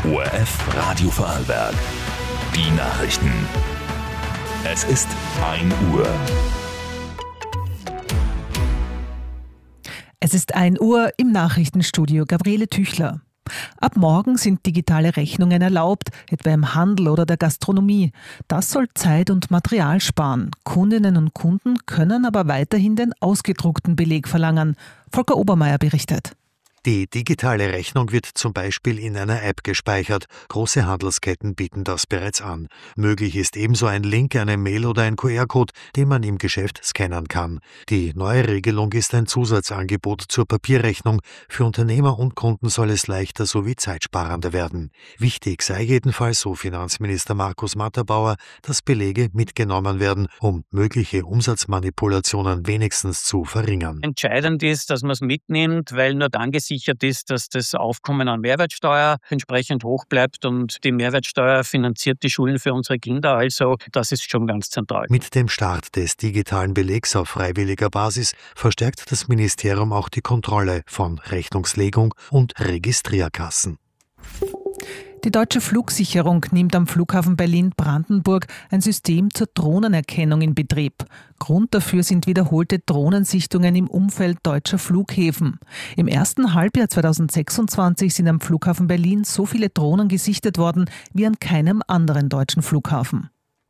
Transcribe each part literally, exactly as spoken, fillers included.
O R F Radio Vorarlberg. Die Nachrichten. Es ist ein Uhr. Es ist ein Uhr im Nachrichtenstudio Gabriele Tüchler. Ab morgen sind digitale Rechnungen erlaubt, etwa im Handel oder der Gastronomie. Das soll Zeit und Material sparen. Kundinnen und Kunden können aber weiterhin den ausgedruckten Beleg verlangen. Volker Obermeier berichtet. Die digitale Rechnung wird zum Beispiel in einer App gespeichert. Große Handelsketten bieten das bereits an. Möglich ist ebenso ein Link, eine Mail oder ein Q R-Code, den man im Geschäft scannen kann. Die neue Regelung ist ein Zusatzangebot zur Papierrechnung. Für Unternehmer und Kunden soll es leichter sowie zeitsparender werden. Wichtig sei jedenfalls, so Finanzminister Markus Matterbauer, dass Belege mitgenommen werden, um mögliche Umsatzmanipulationen wenigstens zu verringern. Entscheidend ist, dass man es mitnimmt, weil nur dann gesichert ist, dass das Aufkommen an Mehrwertsteuer entsprechend hoch bleibt und die Mehrwertsteuer finanziert die Schulen für unsere Kinder. Also das ist schon ganz zentral. Mit dem Start des digitalen Belegs auf freiwilliger Basis verstärkt das Ministerium auch die Kontrolle von Rechnungslegung und Registrierkassen. Die Deutsche Flugsicherung nimmt am Flughafen Berlin-Brandenburg ein System zur Drohnenerkennung in Betrieb. Grund dafür sind wiederholte Drohnensichtungen im Umfeld deutscher Flughäfen. Im ersten Halbjahr zweitausendsechsundzwanzig sind am Flughafen Berlin so viele Drohnen gesichtet worden wie an keinem anderen deutschen Flughafen.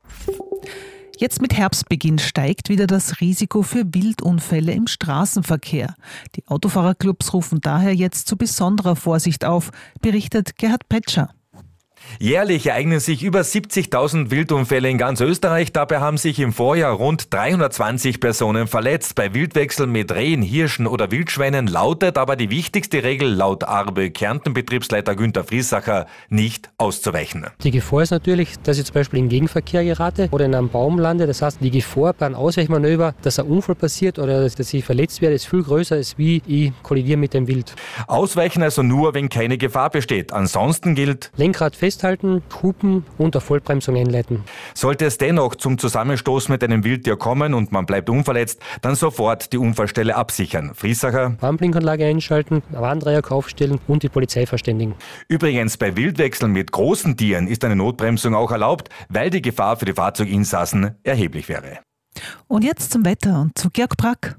Jetzt mit Herbstbeginn steigt wieder das Risiko für Wildunfälle im Straßenverkehr. Die Autofahrerclubs rufen daher jetzt zu besonderer Vorsicht auf, berichtet Gerhard Petscher. Jährlich ereignen sich über siebzigtausend Wildunfälle in ganz Österreich. Dabei haben sich im Vorjahr rund dreihundertzwanzig Personen verletzt. Bei Wildwechseln mit Rehen, Hirschen oder Wildschweinen lautet aber die wichtigste Regel laut ARBE Kärnten-Betriebsleiter Günther Friesacher nicht auszuweichen. Die Gefahr ist natürlich, dass ich zum Beispiel in Gegenverkehr gerate oder in einem Baum lande. Das heißt, die Gefahr bei einem Ausweichmanöver, dass ein Unfall passiert oder dass ich verletzt werde, ist viel größer, als wie ich kollidiere mit dem Wild. Ausweichen also nur, wenn keine Gefahr besteht. Ansonsten gilt Lenkrad festhalten, hupen und auf Vollbremsung einleiten. Sollte es dennoch zum Zusammenstoß mit einem Wildtier kommen und man bleibt unverletzt, dann sofort die Unfallstelle absichern. Friesacher: Warnblinkanlage einschalten, Warndreieck aufstellen und die Polizei verständigen. Übrigens, bei Wildwechseln mit großen Tieren ist eine Notbremsung auch erlaubt, weil die Gefahr für die Fahrzeuginsassen erheblich wäre. Und jetzt zum Wetter und zu Georg Brack.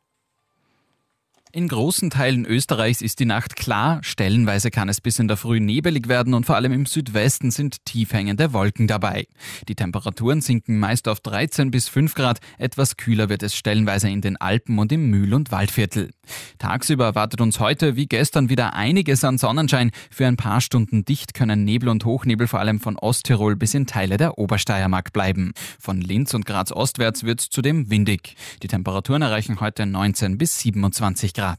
In großen Teilen Österreichs ist die Nacht klar, stellenweise kann es bis in der Früh nebelig werden und vor allem im Südwesten sind tief hängende Wolken dabei. Die Temperaturen sinken meist auf dreizehn bis fünf Grad, etwas kühler wird es stellenweise in den Alpen und im Mühl- und Waldviertel. Tagsüber erwartet uns heute wie gestern wieder einiges an Sonnenschein. Für ein paar Stunden dicht können Nebel und Hochnebel vor allem von Osttirol bis in Teile der Obersteiermark bleiben. Von Linz und Graz ostwärts wird es zudem windig. Die Temperaturen erreichen heute neunzehn bis siebenundzwanzig Grad.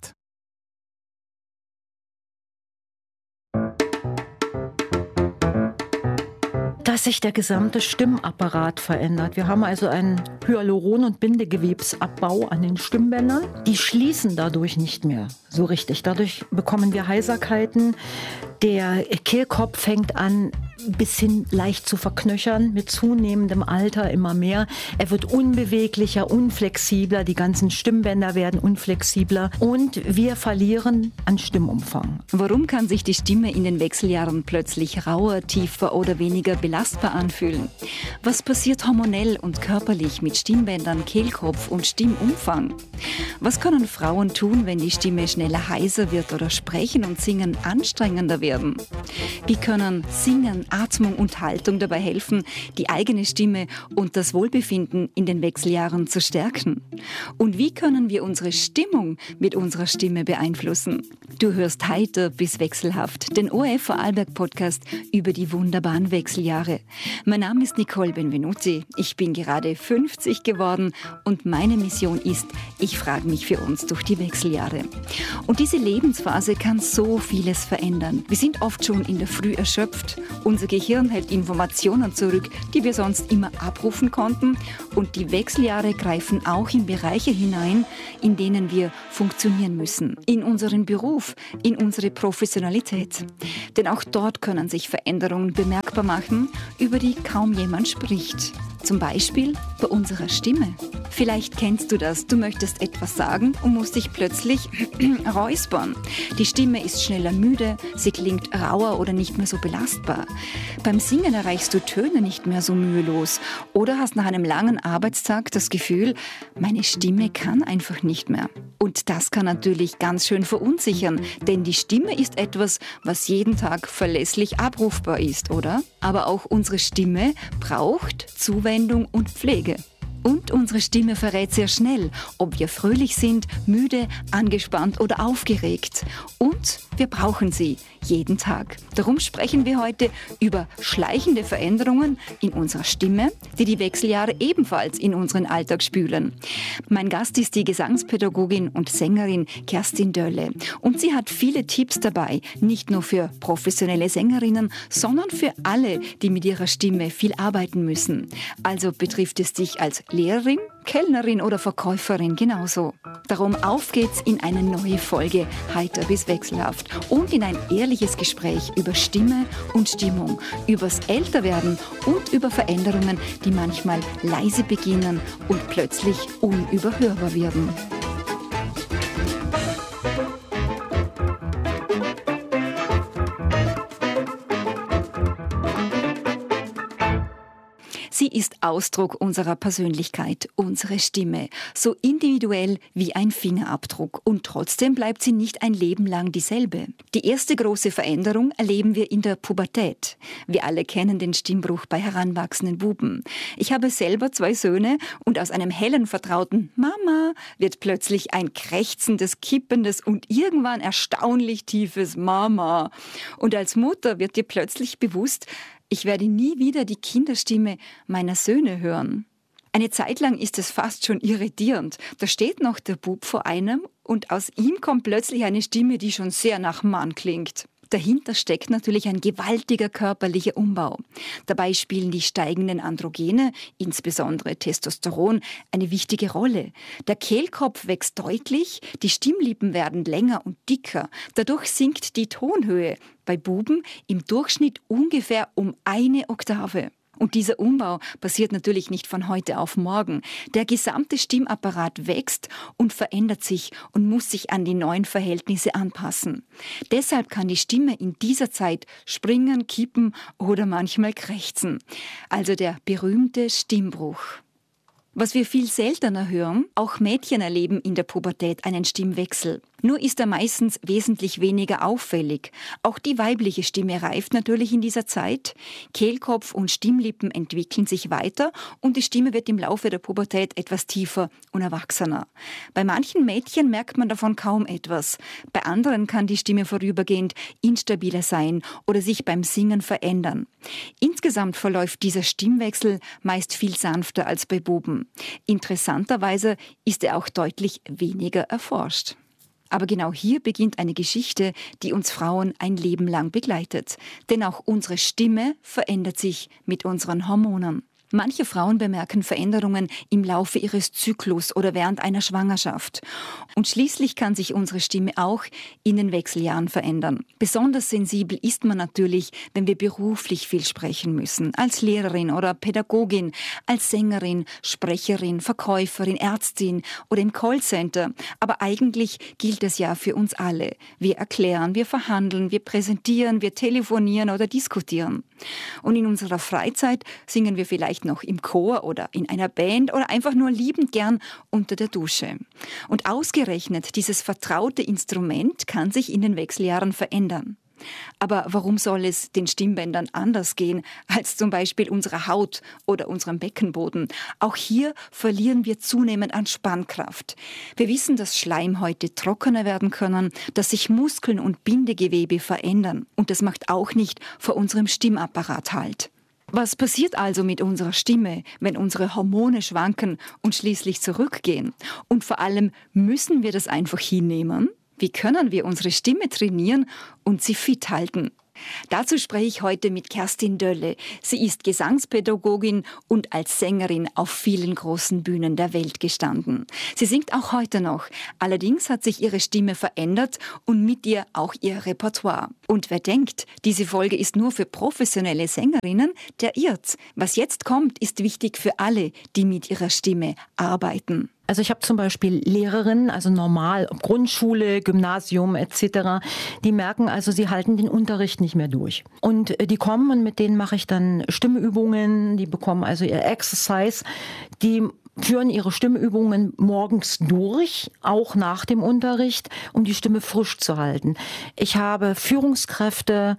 Dass sich der gesamte Stimmapparat verändert. Wir haben also einen Hyaluron- und Bindegewebsabbau an den Stimmbändern. Die schließen dadurch nicht mehr so richtig. Dadurch bekommen wir Heiserkeiten. Der Kehlkopf fängt an, ein bisschen leicht zu verknöchern, mit zunehmendem Alter immer mehr. Er wird unbeweglicher, unflexibler, die ganzen Stimmbänder werden unflexibler und wir verlieren an Stimmumfang. Warum kann sich die Stimme in den Wechseljahren plötzlich rauer, tiefer oder weniger belastbar anfühlen? Was passiert hormonell und körperlich mit Stimmbändern, Kehlkopf und Stimmumfang? Was können Frauen tun, wenn die Stimme schneller heiser wird oder Sprechen und Singen anstrengender werden? Wie können Singen, Atmung und Haltung dabei helfen, die eigene Stimme und das Wohlbefinden in den Wechseljahren zu stärken? Und wie können wir unsere Stimmung mit unserer Stimme beeinflussen? Du hörst heiter bis wechselhaft, den O R F Vorarlberg Podcast über die wunderbaren Wechseljahre. Mein Name ist Nicole Benvenuti, ich bin gerade fünfzig geworden und meine Mission ist, ich frage mich für uns durch die Wechseljahre. Und diese Lebensphase kann so vieles verändern. Wir sind oft schon in der Früh erschöpft, unser Unser Gehirn hält Informationen zurück, die wir sonst immer abrufen konnten. Und die Wechseljahre greifen auch in Bereiche hinein, in denen wir funktionieren müssen. In unseren Beruf, in unsere Professionalität. Denn auch dort können sich Veränderungen bemerkbar machen, über die kaum jemand spricht. Zum Beispiel bei unserer Stimme. Vielleicht kennst du das, du möchtest etwas sagen und musst dich plötzlich räuspern. Die Stimme ist schneller müde, sie klingt rauer oder nicht mehr so belastbar. Beim Singen erreichst du Töne nicht mehr so mühelos oder hast nach einem langen Arbeitstag das Gefühl, meine Stimme kann einfach nicht mehr. Und das kann natürlich ganz schön verunsichern, denn die Stimme ist etwas, was jeden Tag verlässlich abrufbar ist, oder? Aber auch unsere Stimme braucht Zuwendung und Pflege. Und unsere Stimme verrät sehr schnell, ob wir fröhlich sind, müde, angespannt oder aufgeregt. Und wir brauchen sie jeden Tag. Darum sprechen wir heute über schleichende Veränderungen in unserer Stimme, die die Wechseljahre ebenfalls in unseren Alltag spülen. Mein Gast ist die Gesangspädagogin und Sängerin Kerstin Dölle. Und sie hat viele Tipps dabei, nicht nur für professionelle Sängerinnen, sondern für alle, die mit ihrer Stimme viel arbeiten müssen. Also betrifft es dich als Lehrerin, Kellnerin oder Verkäuferin genauso. Darum auf geht's in eine neue Folge Heiter bis wechselhaft und in ein ehrliches Gespräch über Stimme und Stimmung, übers Älterwerden und über Veränderungen, die manchmal leise beginnen und plötzlich unüberhörbar werden. Sie ist Ausdruck unserer Persönlichkeit, unsere Stimme, so individuell wie ein Fingerabdruck. Und trotzdem bleibt sie nicht ein Leben lang dieselbe. Die erste große Veränderung erleben wir in der Pubertät. Wir alle kennen den Stimmbruch bei heranwachsenden Buben. Ich habe selber zwei Söhne und aus einem hellen, vertrauten Mama wird plötzlich ein krächzendes, kippendes und irgendwann erstaunlich tiefes Mama. Und als Mutter wird dir plötzlich bewusst, ich werde nie wieder die Kinderstimme meiner Söhne hören. Eine Zeit lang ist es fast schon irritierend. Da steht noch der Bub vor einem und aus ihm kommt plötzlich eine Stimme, die schon sehr nach Mann klingt. Dahinter steckt natürlich ein gewaltiger körperlicher Umbau. Dabei spielen die steigenden Androgene, insbesondere Testosteron, eine wichtige Rolle. Der Kehlkopf wächst deutlich, die Stimmlippen werden länger und dicker. Dadurch sinkt die Tonhöhe bei Buben im Durchschnitt ungefähr um eine Oktave. Und dieser Umbau passiert natürlich nicht von heute auf morgen. Der gesamte Stimmapparat wächst und verändert sich und muss sich an die neuen Verhältnisse anpassen. Deshalb kann die Stimme in dieser Zeit springen, kippen oder manchmal krächzen. Also der berühmte Stimmbruch. Was wir viel seltener hören, auch Mädchen erleben in der Pubertät einen Stimmwechsel. Nur ist er meistens wesentlich weniger auffällig. Auch die weibliche Stimme reift natürlich in dieser Zeit. Kehlkopf und Stimmlippen entwickeln sich weiter und die Stimme wird im Laufe der Pubertät etwas tiefer und erwachsener. Bei manchen Mädchen merkt man davon kaum etwas. Bei anderen kann die Stimme vorübergehend instabiler sein oder sich beim Singen verändern. Insgesamt verläuft dieser Stimmwechsel meist viel sanfter als bei Buben. Interessanterweise ist er auch deutlich weniger erforscht. Aber genau hier beginnt eine Geschichte, die uns Frauen ein Leben lang begleitet. Denn auch unsere Stimme verändert sich mit unseren Hormonen. Manche Frauen bemerken Veränderungen im Laufe ihres Zyklus oder während einer Schwangerschaft. Und schließlich kann sich unsere Stimme auch in den Wechseljahren verändern. Besonders sensibel ist man natürlich, wenn wir beruflich viel sprechen müssen. Als Lehrerin oder Pädagogin, als Sängerin, Sprecherin, Verkäuferin, Ärztin oder im Callcenter. Aber eigentlich gilt es ja für uns alle. Wir erklären, wir verhandeln, wir präsentieren, wir telefonieren oder diskutieren. Und in unserer Freizeit singen wir vielleicht noch im Chor oder in einer Band oder einfach nur liebend gern unter der Dusche. Und ausgerechnet dieses vertraute Instrument kann sich in den Wechseljahren verändern. Aber warum soll es den Stimmbändern anders gehen als zum Beispiel unserer Haut oder unserem Beckenboden? Auch hier verlieren wir zunehmend an Spannkraft. Wir wissen, dass Schleimhäute trockener werden können, dass sich Muskeln und Bindegewebe verändern. Und das macht auch nicht vor unserem Stimmapparat Halt. Was passiert also mit unserer Stimme, wenn unsere Hormone schwanken und schließlich zurückgehen? Und vor allem, müssen wir das einfach hinnehmen? Wie können wir unsere Stimme trainieren und sie fit halten? Dazu spreche ich heute mit Kerstin Dölle. Sie ist Gesangspädagogin und als Sängerin auf vielen großen Bühnen der Welt gestanden. Sie singt auch heute noch. Allerdings hat sich ihre Stimme verändert und mit ihr auch ihr Repertoire. Und wer denkt, diese Folge ist nur für professionelle Sängerinnen, der irrt. Was jetzt kommt, ist wichtig für alle, die mit ihrer Stimme arbeiten. Also ich habe zum Beispiel Lehrerinnen, also normal, Grundschule, Gymnasium et cetera, die merken also, sie halten den Unterricht nicht mehr durch. Und die kommen und mit denen mache ich dann Stimmübungen, die bekommen also ihr Exercise, die führen ihre Stimmübungen morgens durch, auch nach dem Unterricht, um die Stimme frisch zu halten. Ich habe Führungskräfte,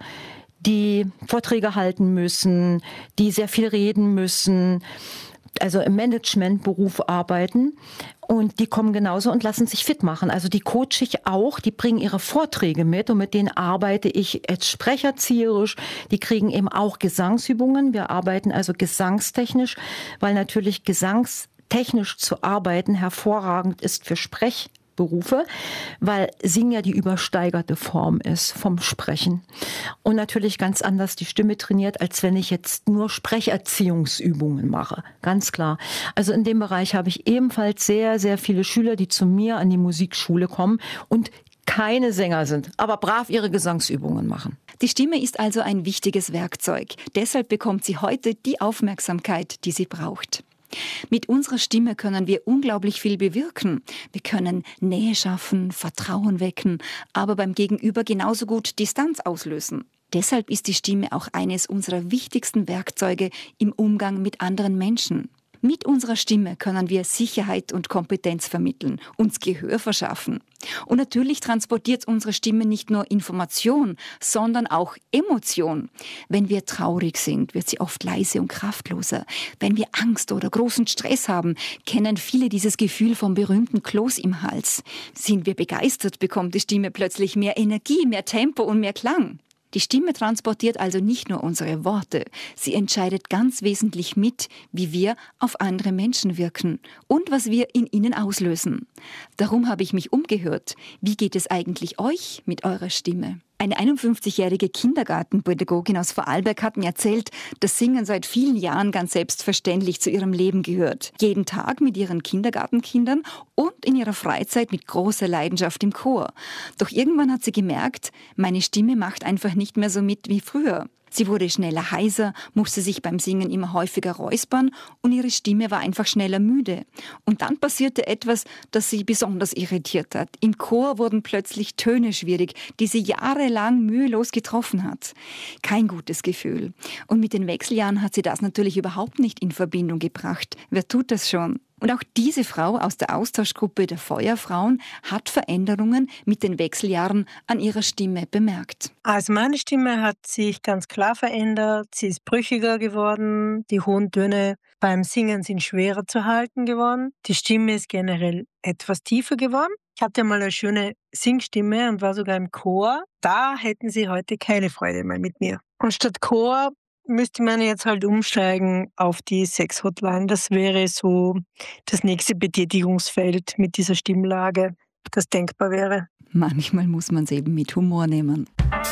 die Vorträge halten müssen, die sehr viel reden müssen, also im Managementberuf arbeiten, und die kommen genauso und lassen sich fit machen. Also die coache ich auch, die bringen ihre Vorträge mit und mit denen arbeite ich als sprecherzieherisch. Die kriegen eben auch Gesangsübungen. Wir arbeiten also gesangstechnisch, weil natürlich gesangstechnisch zu arbeiten hervorragend ist für Sprech. Berufe, weil Singen ja die übersteigerte Form ist vom Sprechen. Und natürlich ganz anders die Stimme trainiert, als wenn ich jetzt nur Sprecherziehungsübungen mache. Ganz klar. Also in dem Bereich habe ich ebenfalls sehr, sehr viele Schüler, die zu mir an die Musikschule kommen und keine Sänger sind, aber brav ihre Gesangsübungen machen. Die Stimme ist also ein wichtiges Werkzeug. Deshalb bekommt sie heute die Aufmerksamkeit, die sie braucht. Mit unserer Stimme können wir unglaublich viel bewirken. Wir können Nähe schaffen, Vertrauen wecken, aber beim Gegenüber genauso gut Distanz auslösen. Deshalb ist die Stimme auch eines unserer wichtigsten Werkzeuge im Umgang mit anderen Menschen. Mit unserer Stimme können wir Sicherheit und Kompetenz vermitteln, uns Gehör verschaffen. Und natürlich transportiert unsere Stimme nicht nur Information, sondern auch Emotion. Wenn wir traurig sind, wird sie oft leise und kraftloser. Wenn wir Angst oder großen Stress haben, kennen viele dieses Gefühl vom berühmten Kloß im Hals. Sind wir begeistert, bekommt die Stimme plötzlich mehr Energie, mehr Tempo und mehr Klang. Die Stimme transportiert also nicht nur unsere Worte, sie entscheidet ganz wesentlich mit, wie wir auf andere Menschen wirken und was wir in ihnen auslösen. Darum habe ich mich umgehört. Wie geht es eigentlich euch mit eurer Stimme? Eine einundfünfzigjährige Kindergartenpädagogin aus Vorarlberg hat mir erzählt, dass Singen seit vielen Jahren ganz selbstverständlich zu ihrem Leben gehört. Jeden Tag mit ihren Kindergartenkindern und in ihrer Freizeit mit großer Leidenschaft im Chor. Doch irgendwann hat sie gemerkt, meine Stimme macht einfach nicht mehr so mit wie früher. Sie wurde schneller heiser, musste sich beim Singen immer häufiger räuspern und ihre Stimme war einfach schneller müde. Und dann passierte etwas, das sie besonders irritiert hat. Im Chor wurden plötzlich Töne schwierig, die sie jahrelang mühelos getroffen hat. Kein gutes Gefühl. Und mit den Wechseljahren hat sie das natürlich überhaupt nicht in Verbindung gebracht. Wer tut das schon? Und auch diese Frau aus der Austauschgruppe der Feuerfrauen hat Veränderungen mit den Wechseljahren an ihrer Stimme bemerkt. Also meine Stimme hat sich ganz klar verändert. Sie ist brüchiger geworden. Die hohen Töne beim Singen sind schwerer zu halten geworden. Die Stimme ist generell etwas tiefer geworden. Ich hatte mal eine schöne Singstimme und war sogar im Chor. Da hätten Sie heute keine Freude mehr mit mir. Und statt Chor müsste man jetzt halt umsteigen auf die Sex-Hotline. Das wäre so das nächste Betätigungsfeld mit dieser Stimmlage, das denkbar wäre. Manchmal muss man es eben mit Humor nehmen.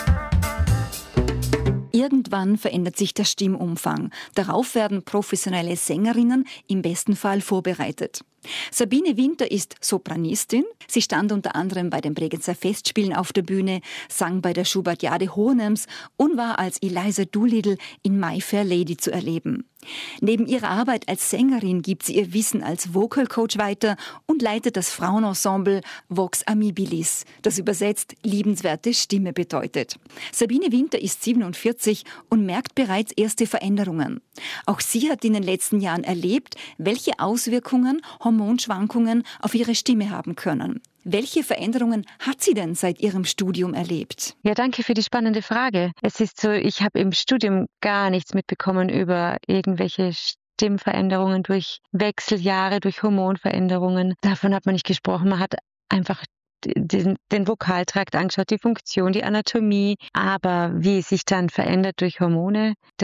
Irgendwann verändert sich der Stimmumfang. Darauf werden professionelle Sängerinnen im besten Fall vorbereitet. Sabine Winter ist Sopranistin. Sie stand unter anderem bei den Bregenzer Festspielen auf der Bühne, sang bei der Schubertiade Hohenems und war als Eliza Doolittle in My Fair Lady zu erleben. Neben ihrer Arbeit als Sängerin gibt sie ihr Wissen als Vocal Coach weiter und leitet das Frauenensemble Vox Amibilis, das übersetzt liebenswerte Stimme bedeutet. Sabine Winter ist siebenundvierzig und merkt bereits erste Veränderungen. Auch sie hat in den letzten Jahren erlebt, welche Auswirkungen Hormonschwankungen auf ihre Stimme haben können. Welche Veränderungen hat sie denn seit ihrem Studium erlebt? Ja, danke für die spannende Frage. Es ist so, ich habe im Studium gar nichts mitbekommen über irgendwelche Stimmveränderungen durch Wechseljahre, durch Hormonveränderungen. Davon hat man nicht gesprochen. Man hat einfach den, den Vokaltrakt angeschaut, die Funktion, die Anatomie. Aber wie es sich dann verändert durch Hormone, das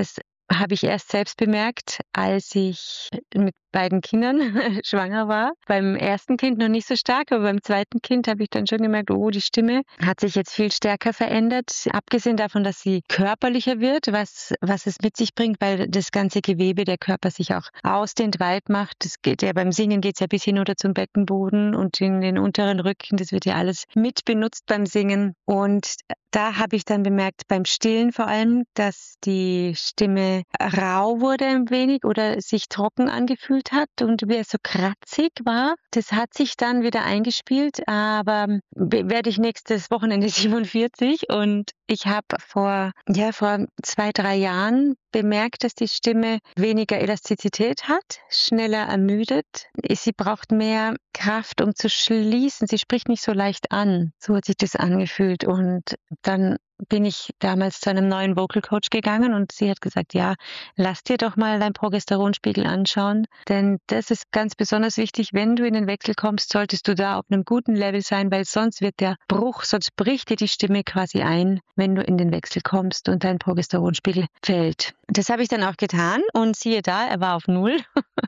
habe ich erst selbst bemerkt, als ich mit beiden Kindern schwanger war. Beim ersten Kind noch nicht so stark, aber beim zweiten Kind habe ich dann schon gemerkt, oh, die Stimme hat sich jetzt viel stärker verändert. Abgesehen davon, dass sie körperlicher wird, was, was es mit sich bringt, weil das ganze Gewebe der Körper sich auch ausdehnt, weit macht. Das geht ja beim Singen geht es ja bis hinunter zum Beckenboden und in den unteren Rücken. Das wird ja alles mit benutzt beim Singen. Und da habe ich dann bemerkt, beim Stillen vor allem, dass die Stimme rau wurde ein wenig oder sich trocken angefühlt hat und wie es so kratzig war. Das hat sich dann wieder eingespielt, aber werde ich nächstes Wochenende siebenundvierzig und ich habe vor, ja, vor zwei, drei Jahren bemerkt, dass die Stimme weniger Elastizität hat, schneller ermüdet. Sie braucht mehr Kraft, um zu schließen. Sie spricht nicht so leicht an. So hat sich das angefühlt. Und dann bin ich damals zu einem neuen Vocal Coach gegangen und sie hat gesagt, ja, lass dir doch mal deinen Progesteronspiegel anschauen, denn das ist ganz besonders wichtig. Wenn du in den Wechsel kommst, solltest du da auf einem guten Level sein, weil sonst wird der Bruch, sonst bricht dir die Stimme quasi ein, wenn du in den Wechsel kommst und dein Progesteronspiegel fällt. Das habe ich dann auch getan und siehe da, er war auf Null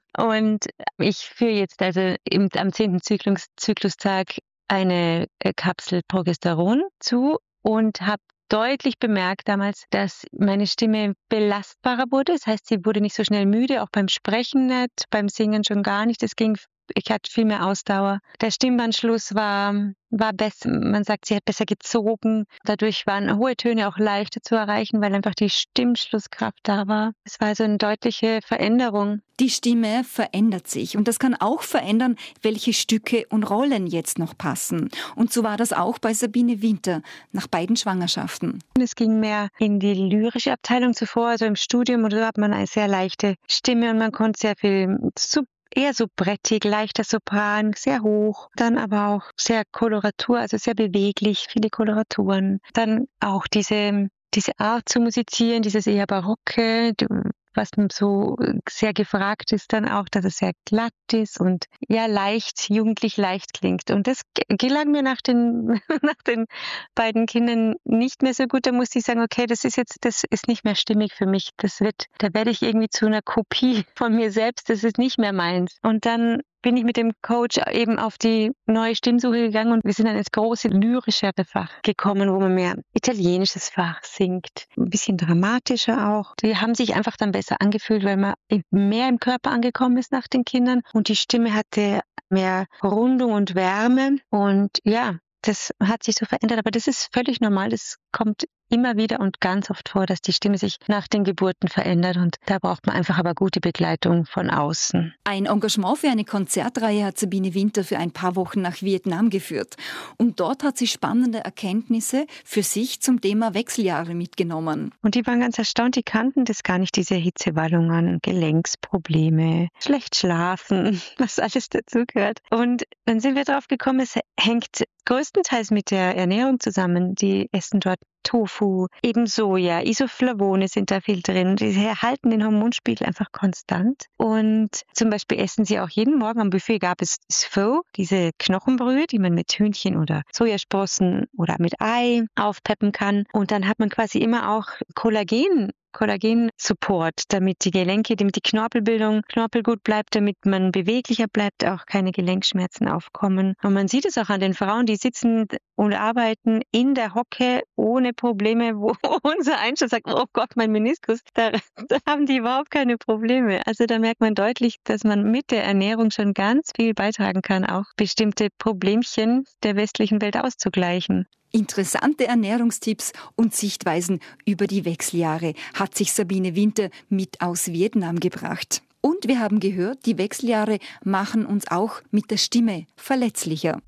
und ich führe jetzt also im, am zehnten Zyklus, Zyklustag eine Kapsel Progesteron zu und habe deutlich bemerkt damals, dass meine Stimme belastbarer wurde. Das heißt, sie wurde nicht so schnell müde, auch beim Sprechen nicht, beim Singen schon gar nicht. Es ging, ich hatte viel mehr Ausdauer. Der Stimmbandschluss war, war besser, man sagt, sie hat besser gezogen. Dadurch waren hohe Töne auch leichter zu erreichen, weil einfach die Stimmschlusskraft da war. Es war also eine deutliche Veränderung. Die Stimme verändert sich und das kann auch verändern, welche Stücke und Rollen jetzt noch passen. Und so war das auch bei Sabine Winter nach beiden Schwangerschaften. Es ging mehr in die lyrische Abteilung zuvor, also im Studium, und da hat man eine sehr leichte Stimme und man konnte sehr viel zu eher so brettig, leichter Sopran, sehr hoch, dann aber auch sehr Koloratur, also sehr beweglich, viele Koloraturen. Dann auch diese, diese Art zu musizieren, dieses eher Barocke, was so sehr gefragt ist, dann auch, dass es sehr glatt ist und ja leicht, jugendlich leicht klingt. Und das gelang mir nach den, nach den beiden Kindern nicht mehr so gut. Da musste ich sagen, okay, das ist jetzt, das ist nicht mehr stimmig für mich. Das wird, da werde ich irgendwie zu einer Kopie von mir selbst. Das ist nicht mehr meins. Und dann bin ich mit dem Coach eben auf die neue Stimmsuche gegangen und wir sind dann ins große lyrischere Fach gekommen, wo man mehr italienisches Fach singt, ein bisschen dramatischer auch. Die haben sich einfach dann besser angefühlt, weil man mehr im Körper angekommen ist nach den Kindern und die Stimme hatte mehr Rundung und Wärme und ja, das hat sich so verändert, aber das ist völlig normal, das kommt immer wieder und ganz oft vor, dass die Stimme sich nach den Geburten verändert und da braucht man einfach aber gute Begleitung von außen. Ein Engagement für eine Konzertreihe hat Sabine Winter für ein paar Wochen nach Vietnam geführt und dort hat sie spannende Erkenntnisse für sich zum Thema Wechseljahre mitgenommen. Und die waren ganz erstaunt, die kannten das gar nicht, diese Hitzewallungen, Gelenksprobleme, schlecht schlafen, was alles dazugehört. Und dann sind wir drauf gekommen, es hängt größtenteils mit der Ernährung zusammen. Die essen dort Tofu, eben Soja, Isoflavone sind da viel drin. Die halten den Hormonspiegel einfach konstant. Und zum Beispiel essen sie auch jeden Morgen am Buffet gab es Pho, diese Knochenbrühe, die man mit Hühnchen oder Sojasprossen oder mit Ei aufpeppen kann. Und dann hat man quasi immer auch Kollagen. Kollagen-Support, damit die Gelenke, damit die Knorpelbildung, Knorpel gut bleibt, damit man beweglicher bleibt, auch keine Gelenkschmerzen aufkommen. Und man sieht es auch an den Frauen, die sitzen und arbeiten in der Hocke ohne Probleme, wo unser Einstand sagt, oh Gott, mein Meniskus, da, da haben die überhaupt keine Probleme. Also da merkt man deutlich, dass man mit der Ernährung schon ganz viel beitragen kann, auch bestimmte Problemchen der westlichen Welt auszugleichen. Interessante Ernährungstipps und Sichtweisen über die Wechseljahre hat sich Sabine Winter mit aus Vietnam gebracht. Und wir haben gehört, die Wechseljahre machen uns auch mit der Stimme verletzlicher.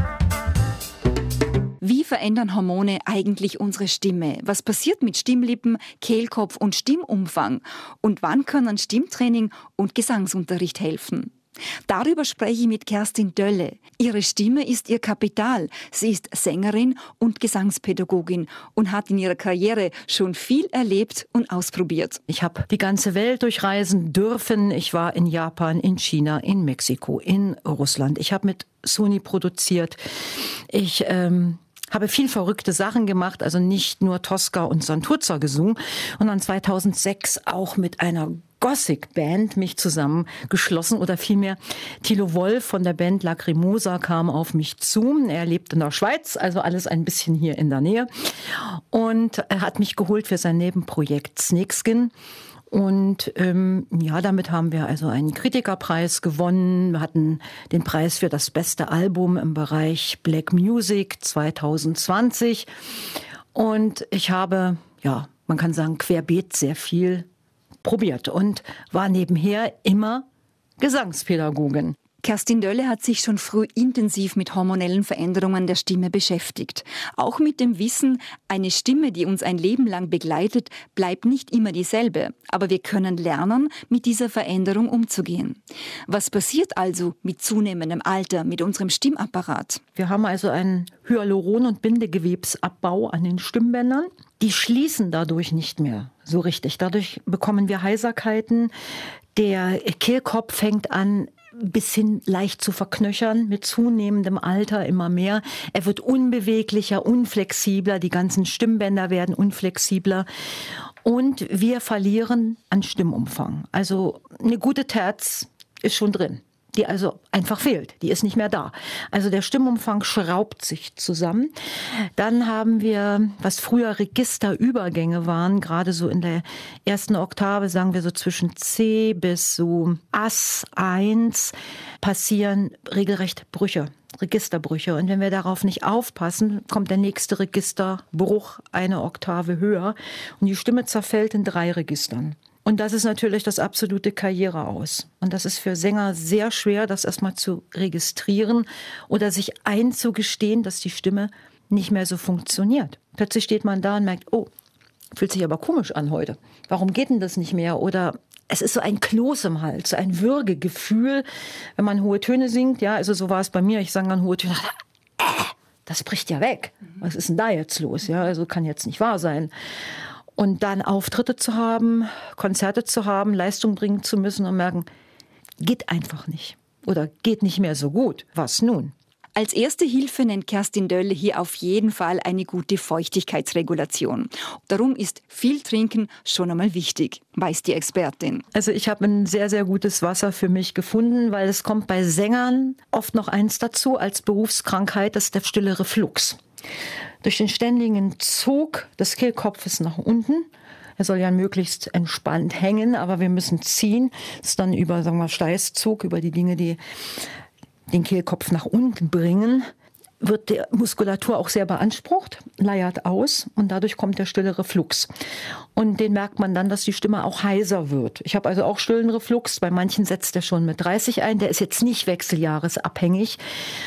Wie verändern Hormone eigentlich unsere Stimme? Was passiert mit Stimmlippen, Kehlkopf und Stimmumfang? Und wann können Stimmtraining und Gesangsunterricht helfen? Darüber spreche ich mit Kerstin Dölle. Ihre Stimme ist ihr Kapital. Sie ist Sängerin und Gesangspädagogin und hat in ihrer Karriere schon viel erlebt und ausprobiert. Ich habe die ganze Welt durchreisen dürfen. Ich war in Japan, in China, in Mexiko, in Russland. Ich habe mit Sony produziert. Ich ähm, habe viel verrückte Sachen gemacht, also nicht nur Tosca und Santuzza gesungen, und dann zweitausendsechs auch mit einer Gothic-Band mich zusammengeschlossen, oder vielmehr Thilo Wolf von der Band Lacrimosa kam auf mich zu. Er lebt in der Schweiz, also alles ein bisschen hier in der Nähe, und er hat mich geholt für sein Nebenprojekt Snakeskin. Und ähm, ja, damit haben wir also einen Kritikerpreis gewonnen. Wir hatten den Preis für das beste Album im Bereich Black Music zweitausendzwanzig. Und ich habe, ja, man kann sagen, querbeet sehr viel probiert und war nebenher immer Gesangspädagogin. Kerstin Dölle hat sich schon früh intensiv mit hormonellen Veränderungen der Stimme beschäftigt. Auch mit dem Wissen, eine Stimme, die uns ein Leben lang begleitet, bleibt nicht immer dieselbe. Aber wir können lernen, mit dieser Veränderung umzugehen. Was passiert also mit zunehmendem Alter, mit unserem Stimmapparat? Wir haben also einen Hyaluron- und Bindegewebsabbau an den Stimmbändern. Die schließen dadurch nicht mehr so richtig. Dadurch bekommen wir Heiserkeiten. Der Kehlkopf fängt an, bis hin leicht zu verknöchern, mit zunehmendem Alter immer mehr. Er wird unbeweglicher, unflexibler, die ganzen Stimmbänder werden unflexibler und wir verlieren an Stimmumfang. Also eine gute Terz ist schon drin, die also einfach fehlt, die ist nicht mehr da. Also der Stimmumfang schraubt sich zusammen. Dann haben wir, was früher Registerübergänge waren, gerade so in der ersten Oktave, sagen wir so zwischen C bis so Ass eins, passieren regelrecht Brüche, Registerbrüche. Und wenn wir darauf nicht aufpassen, kommt der nächste Registerbruch eine Oktave höher und die Stimme zerfällt in drei Registern. Und das ist natürlich das absolute Karriere aus. Und das ist für Sänger sehr schwer, das erstmal zu registrieren oder sich einzugestehen, dass die Stimme nicht mehr so funktioniert. Plötzlich steht man da und merkt, oh, fühlt sich aber komisch an heute. Warum geht denn das nicht mehr? Oder es ist so ein Kloß im Hals, so ein Würgegefühl, wenn man hohe Töne singt. Ja, also so war es bei mir. Ich sang dann hohe Töne. Äh, das bricht ja weg. Was ist denn da jetzt los? Ja, also kann jetzt nicht wahr sein. Und dann Auftritte zu haben, Konzerte zu haben, Leistung bringen zu müssen und merken, geht einfach nicht oder geht nicht mehr so gut. Was nun? Als erste Hilfe nennt Kerstin Dölle hier auf jeden Fall eine gute Feuchtigkeitsregulation. Darum ist viel Trinken schon einmal wichtig, weiß die Expertin. Also ich habe ein sehr, sehr gutes Wasser für mich gefunden, weil es kommt bei Sängern oft noch eins dazu als Berufskrankheit, das ist der stille Reflux. Durch den ständigen Zug des Kehlkopfes nach unten, er soll ja möglichst entspannt hängen, aber wir müssen ziehen, das ist dann über, sagen wir, Steißzug, über die Dinge, die den Kehlkopf nach unten bringen, wird die Muskulatur auch sehr beansprucht, leiert aus und dadurch kommt der stille Reflux. Und den merkt man dann, dass die Stimme auch heiser wird. Ich habe also auch stillen Reflux, bei manchen setzt der schon mit dreißig ein, der ist jetzt nicht wechseljahresabhängig,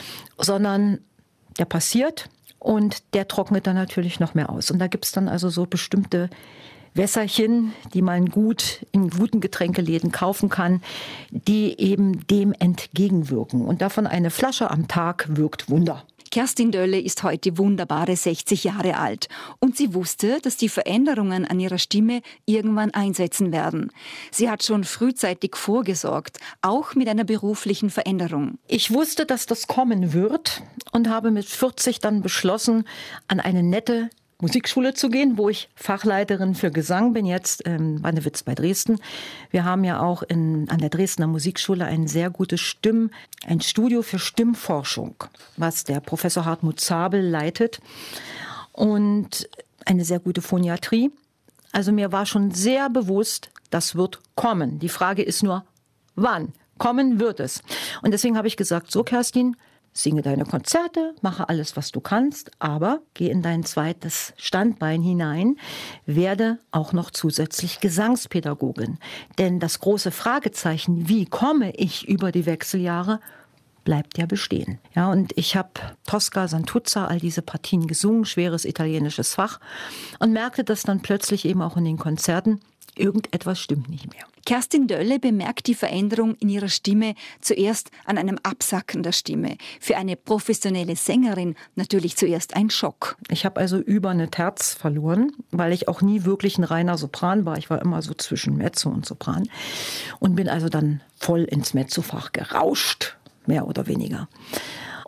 sondern der passiert. Und der trocknet dann natürlich noch mehr aus. Und da gibt es dann also so bestimmte Wässerchen, die man gut in guten Getränkeläden kaufen kann, die eben dem entgegenwirken. Und davon eine Flasche am Tag wirkt Wunder. Kerstin Dölle ist heute wunderbare sechzig Jahre alt und sie wusste, dass die Veränderungen an ihrer Stimme irgendwann einsetzen werden. Sie hat schon frühzeitig vorgesorgt, auch mit einer beruflichen Veränderung. Ich wusste, dass das kommen wird und habe mit vierzig dann beschlossen, an eine nette Musikschule zu gehen, wo ich Fachleiterin für Gesang bin, jetzt ähm, Wannewitz bei Dresden. Wir haben ja auch in, an der Dresdner Musikschule ein sehr gutes Stimm, ein Studio für Stimmforschung, was der Professor Hartmut Zabel leitet und eine sehr gute Phoniatrie. Also mir war schon sehr bewusst, das wird kommen. Die Frage ist nur, wann? Kommen wird es. Und deswegen habe ich gesagt, so Kerstin, singe deine Konzerte, mache alles, was du kannst, aber geh in dein zweites Standbein hinein, werde auch noch zusätzlich Gesangspädagogin. Denn das große Fragezeichen, wie komme ich über die Wechseljahre, bleibt ja bestehen. Ja, und ich habe Tosca, Santuzza, all diese Partien gesungen, schweres italienisches Fach, und merkte das dann plötzlich eben auch in den Konzerten, irgendetwas stimmt nicht mehr. Kerstin Dölle bemerkt die Veränderung in ihrer Stimme zuerst an einem Absacken der Stimme. Für eine professionelle Sängerin natürlich zuerst ein Schock. Ich habe also über eine Terz verloren, weil ich auch nie wirklich ein reiner Sopran war. Ich war immer so zwischen Mezzo und Sopran und bin also dann voll ins Mezzofach gerauscht, mehr oder weniger.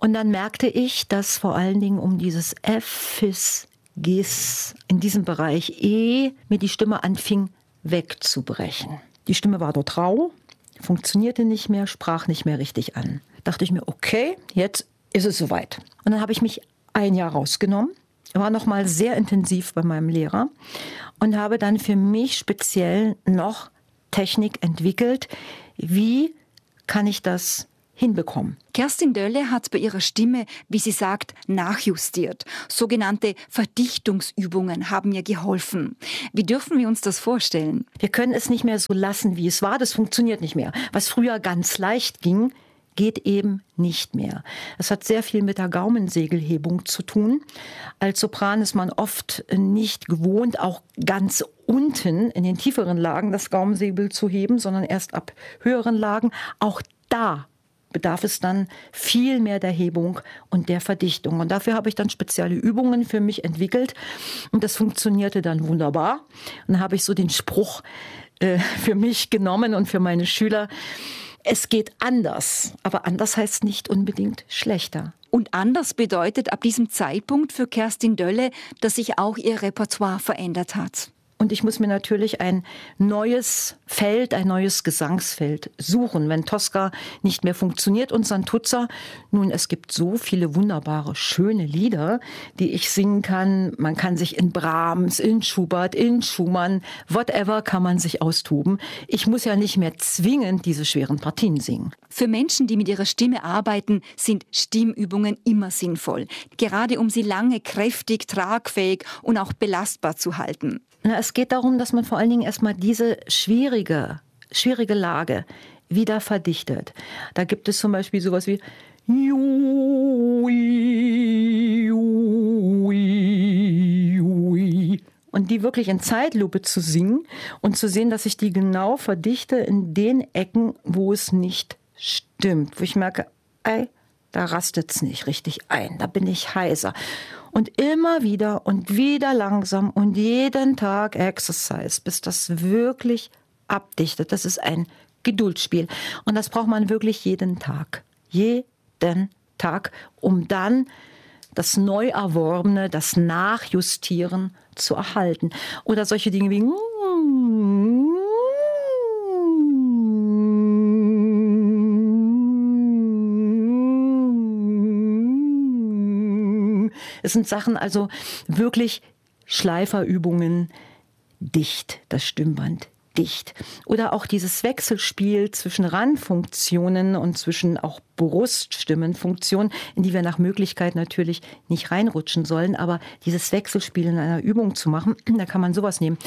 Und dann merkte ich, dass vor allen Dingen um dieses F, Fis, Gis, in diesem Bereich E, mir die Stimme anfing wegzubrechen. Die Stimme war dort rau, funktionierte nicht mehr, sprach nicht mehr richtig an. Dachte ich mir, okay, jetzt ist es soweit. Und dann habe ich mich ein Jahr rausgenommen, war nochmal sehr intensiv bei meinem Lehrer und habe dann für mich speziell noch Technik entwickelt. Wie kann ich das hinbekommen? Kerstin Dölle hat bei ihrer Stimme, wie sie sagt, nachjustiert. Sogenannte Verdichtungsübungen haben ihr geholfen. Wie dürfen wir uns das vorstellen? Wir können es nicht mehr so lassen, wie es war. Das funktioniert nicht mehr. Was früher ganz leicht ging, geht eben nicht mehr. Es hat sehr viel mit der Gaumensegelhebung zu tun. Als Sopran ist man oft nicht gewohnt, auch ganz unten in den tieferen Lagen das Gaumensegel zu heben, sondern erst ab höheren Lagen. Auch da bedarf es dann viel mehr der Hebung und der Verdichtung. Und dafür habe ich dann spezielle Übungen für mich entwickelt. Und das funktionierte dann wunderbar. Und dann habe ich so den Spruch äh, für mich genommen und für meine Schüler: Es geht anders, aber anders heißt nicht unbedingt schlechter. Und anders bedeutet ab diesem Zeitpunkt für Kerstin Dölle, dass sich auch ihr Repertoire verändert hat. Und ich muss mir natürlich ein neues Feld, ein neues Gesangsfeld suchen, wenn Tosca nicht mehr funktioniert und Santuzza. Nun, es gibt so viele wunderbare, schöne Lieder, die ich singen kann. Man kann sich in Brahms, in Schubert, in Schumann, whatever, kann man sich austoben. Ich muss ja nicht mehr zwingend diese schweren Partien singen. Für Menschen, die mit ihrer Stimme arbeiten, sind Stimmübungen immer sinnvoll. Gerade um sie lange kräftig, tragfähig und auch belastbar zu halten. Na, es geht darum, dass man vor allen Dingen erstmal diese schwierige, schwierige Lage wieder verdichtet. Da gibt es zum Beispiel sowas wie und die wirklich in Zeitlupe zu singen und zu sehen, dass ich die genau verdichte in den Ecken, wo es nicht stimmt. Wo ich merke, ey, da rastet's nicht richtig ein, da bin ich heiser. Und immer wieder und wieder langsam und jeden Tag Exercise, bis das wirklich abdichtet. Das ist ein Geduldsspiel. Und das braucht man wirklich jeden Tag. Jeden Tag, um dann das Neuerworbene, das Nachjustieren zu erhalten. Oder solche Dinge wie es sind Sachen, also wirklich Schleiferübungen, dicht, das Stimmband dicht. Oder auch dieses Wechselspiel zwischen Randfunktionen und zwischen auch Bruststimmenfunktionen, in die wir nach Möglichkeit natürlich nicht reinrutschen sollen, aber dieses Wechselspiel in einer Übung zu machen, da kann man sowas nehmen.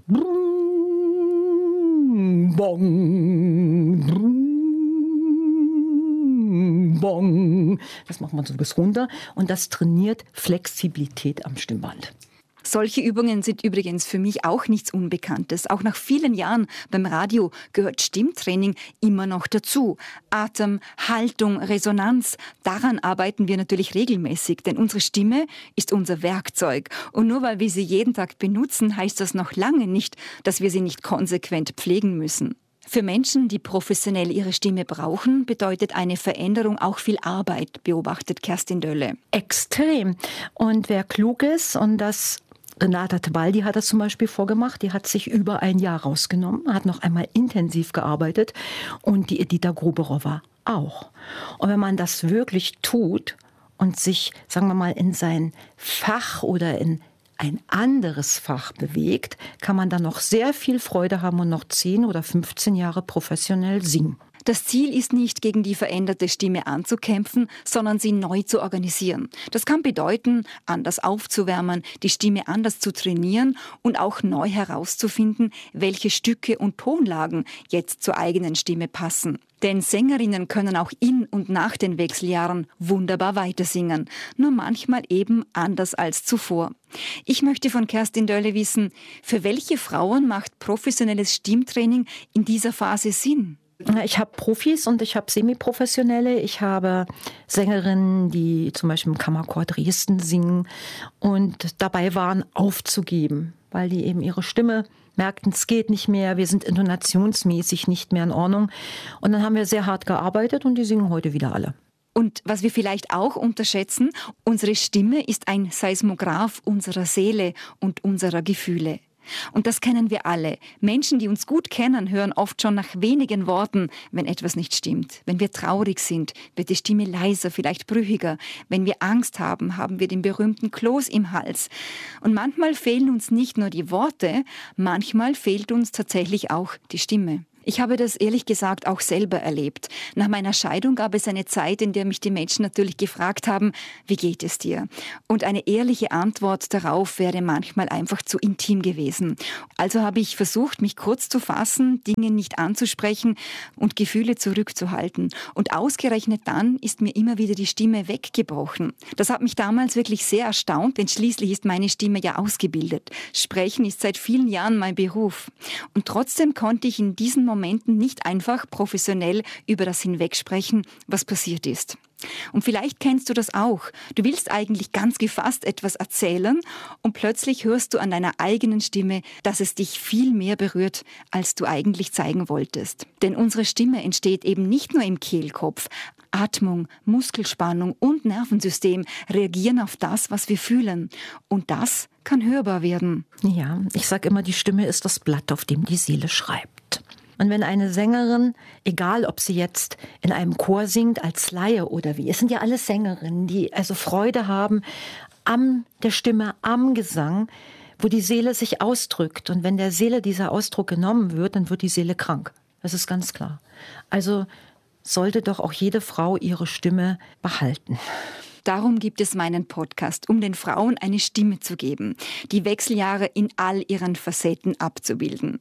Bong. Das macht man so bis runter und das trainiert Flexibilität am Stimmband. Solche Übungen sind übrigens für mich auch nichts Unbekanntes. Auch nach vielen Jahren beim Radio gehört Stimmtraining immer noch dazu. Atem, Haltung, Resonanz, daran arbeiten wir natürlich regelmäßig, denn unsere Stimme ist unser Werkzeug. Und nur weil wir sie jeden Tag benutzen, heißt das noch lange nicht, dass wir sie nicht konsequent pflegen müssen. Für Menschen, die professionell ihre Stimme brauchen, bedeutet eine Veränderung auch viel Arbeit, beobachtet Kerstin Dölle. Extrem. Und wer klug ist, und das Renata Tebaldi hat das zum Beispiel vorgemacht, die hat sich über ein Jahr rausgenommen, hat noch einmal intensiv gearbeitet und die Edita Gruberowa auch. Und wenn man das wirklich tut und sich, sagen wir mal, in sein Fach oder in ein anderes Fach bewegt, kann man dann noch sehr viel Freude haben und noch zehn oder fünfzehn Jahre professionell singen. Das Ziel ist nicht, gegen die veränderte Stimme anzukämpfen, sondern sie neu zu organisieren. Das kann bedeuten, anders aufzuwärmen, die Stimme anders zu trainieren und auch neu herauszufinden, welche Stücke und Tonlagen jetzt zur eigenen Stimme passen. Denn Sängerinnen können auch in und nach den Wechseljahren wunderbar weitersingen, nur manchmal eben anders als zuvor. Ich möchte von Kerstin Dölle wissen, für welche Frauen macht professionelles Stimmtraining in dieser Phase Sinn? Ich habe Profis und ich habe Semiprofessionelle. Ich habe Sängerinnen, die zum Beispiel im Kammerchor Dresden singen und dabei waren, aufzugeben, weil die eben ihre Stimme merkten, es geht nicht mehr, wir sind intonationsmäßig nicht mehr in Ordnung. Und dann haben wir sehr hart gearbeitet und die singen heute wieder alle. Und was wir vielleicht auch unterschätzen, unsere Stimme ist ein Seismograph unserer Seele und unserer Gefühle. Und das kennen wir alle. Menschen, die uns gut kennen, hören oft schon nach wenigen Worten, wenn etwas nicht stimmt. Wenn wir traurig sind, wird die Stimme leiser, vielleicht brüchiger. Wenn wir Angst haben, haben wir den berühmten Kloß im Hals. Und manchmal fehlen uns nicht nur die Worte, manchmal fehlt uns tatsächlich auch die Stimme. Ich habe das ehrlich gesagt auch selber erlebt. Nach meiner Scheidung gab es eine Zeit, in der mich die Menschen natürlich gefragt haben, wie geht es dir? Und eine ehrliche Antwort darauf wäre manchmal einfach zu intim gewesen. Also habe ich versucht, mich kurz zu fassen, Dinge nicht anzusprechen und Gefühle zurückzuhalten. Und ausgerechnet dann ist mir immer wieder die Stimme weggebrochen. Das hat mich damals wirklich sehr erstaunt, denn schließlich ist meine Stimme ja ausgebildet. Sprechen ist seit vielen Jahren mein Beruf. Und trotzdem konnte ich in diesen Momenten nicht einfach professionell über das hinwegsprechen, was passiert ist. Und vielleicht kennst du das auch. Du willst eigentlich ganz gefasst etwas erzählen und plötzlich hörst du an deiner eigenen Stimme, dass es dich viel mehr berührt, als du eigentlich zeigen wolltest. Denn unsere Stimme entsteht eben nicht nur im Kehlkopf. Atmung, Muskelspannung und Nervensystem reagieren auf das, was wir fühlen. Und das kann hörbar werden. Ja, ich sage immer, die Stimme ist das Blatt, auf dem die Seele schreibt. Und wenn eine Sängerin, egal ob sie jetzt in einem Chor singt, als Laie oder wie, es sind ja alles Sängerinnen, die also Freude haben an der Stimme, am Gesang, wo die Seele sich ausdrückt. Und wenn der Seele dieser Ausdruck genommen wird, dann wird die Seele krank. Das ist ganz klar. Also sollte doch auch jede Frau ihre Stimme behalten. Darum gibt es meinen Podcast, um den Frauen eine Stimme zu geben, die Wechseljahre in all ihren Facetten abzubilden.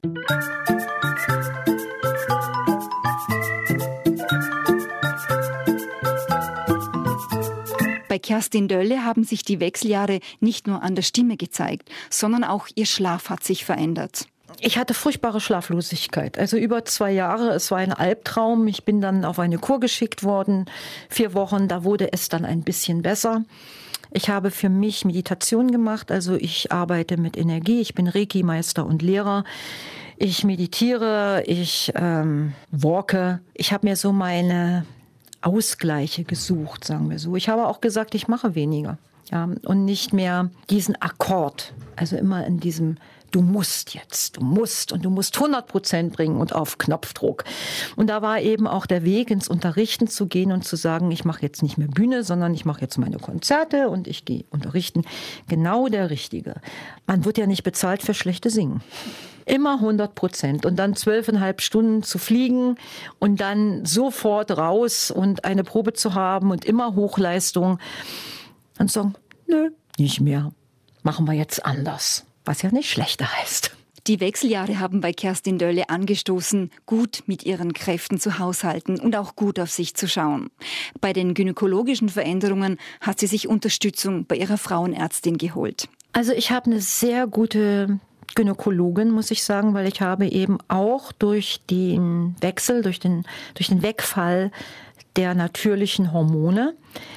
Bei Kerstin Dölle haben sich die Wechseljahre nicht nur an der Stimme gezeigt, sondern auch ihr Schlaf hat sich verändert. Ich hatte furchtbare Schlaflosigkeit, also über zwei Jahre. Es war ein Albtraum. Ich bin dann auf eine Kur geschickt worden, vier Wochen. Da wurde es dann ein bisschen besser. Ich habe für mich Meditation gemacht, also ich arbeite mit Energie. Ich bin Reiki-Meister und Lehrer. Ich meditiere, ich ähm, walke. Ich habe mir so meine Ausgleiche gesucht, sagen wir so. Ich habe auch gesagt, ich mache weniger, ja, und nicht mehr diesen Akkord, also immer in diesem du musst jetzt, du musst und du musst hundert Prozent bringen und auf Knopfdruck. Und da war eben auch der Weg, ins Unterrichten zu gehen und zu sagen, ich mache jetzt nicht mehr Bühne, sondern ich mache jetzt meine Konzerte und ich gehe unterrichten. Genau der Richtige. Man wird ja nicht bezahlt für schlechte Singen. Immer hundert Prozent und dann zwölfeinhalb Stunden zu fliegen und dann sofort raus und eine Probe zu haben und immer Hochleistung. Dann sagen, nö, nicht mehr. Machen wir jetzt anders. Was ja nicht schlechter heißt. Die Wechseljahre haben bei Kerstin Dölle angestoßen, gut mit ihren Kräften zu haushalten und auch gut auf sich zu schauen. Bei den gynäkologischen Veränderungen hat sie sich Unterstützung bei ihrer Frauenärztin geholt. Also ich habe eine sehr gute Gynäkologin, muss ich sagen, weil ich habe eben auch durch den Wechsel, durch den, durch den Wegfall der natürlichen Hormone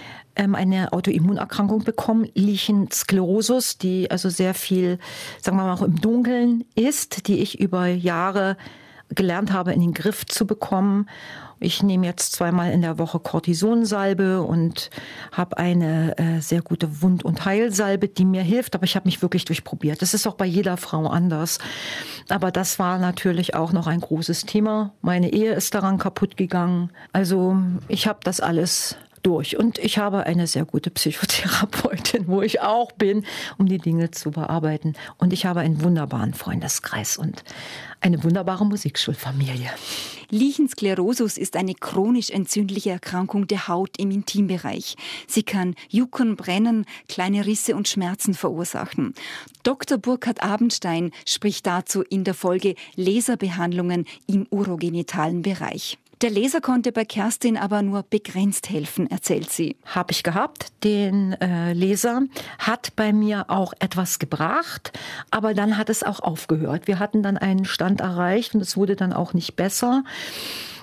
eine Autoimmunerkrankung bekommen, Lichensklerosus, die also sehr viel, sagen wir mal, auch im Dunkeln ist, die ich über Jahre gelernt habe, in den Griff zu bekommen. Ich nehme jetzt zweimal in der Woche Cortisonsalbe und habe eine äh, sehr gute Wund- und Heilsalbe, die mir hilft, aber ich habe mich wirklich durchprobiert. Das ist auch bei jeder Frau anders. Aber das war natürlich auch noch ein großes Thema. Meine Ehe ist daran kaputt gegangen. Also ich habe das alles durch. Und ich habe eine sehr gute Psychotherapeutin, wo ich auch bin, um die Dinge zu bearbeiten. Und ich habe einen wunderbaren Freundeskreis und eine wunderbare Musikschulfamilie. Lichensklerosus ist eine chronisch entzündliche Erkrankung der Haut im Intimbereich. Sie kann Jucken, Brennen, kleine Risse und Schmerzen verursachen. Doktor Burkhard Abendstein spricht dazu in der Folge Laserbehandlungen im urogenitalen Bereich. Der Laser konnte bei Kerstin aber nur begrenzt helfen, erzählt sie. Habe ich gehabt. Den äh, Laser hat bei mir auch etwas gebracht, aber dann hat es auch aufgehört. Wir hatten dann einen Stand erreicht und es wurde dann auch nicht besser.